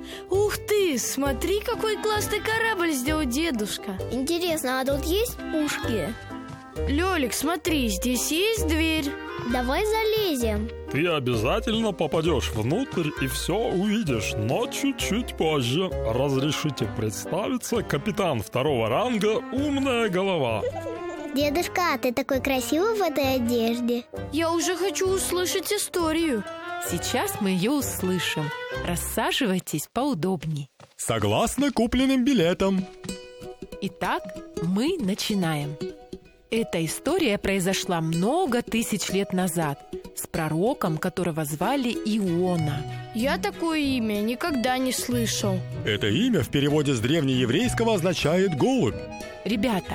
Ух ты, смотри, какой классный корабль сделал дедушка. Интересно, а тут есть пушки? Лёлик, смотри, здесь есть дверь. Давай залезем. Ты обязательно попадешь внутрь и все увидишь, но чуть-чуть позже. Разрешите представиться, капитан 2-го ранга, умная голова. Дедушка, ты такой красивый в этой одежде. Я уже хочу услышать историю. Сейчас мы ее услышим. Рассаживайтесь поудобней. Согласно купленным билетам. Итак, мы начинаем. Эта история произошла много тысяч лет назад с пророком, которого звали Иона. Я такое имя никогда не слышал. Это имя в переводе с древнееврейского означает «голубь». Ребята,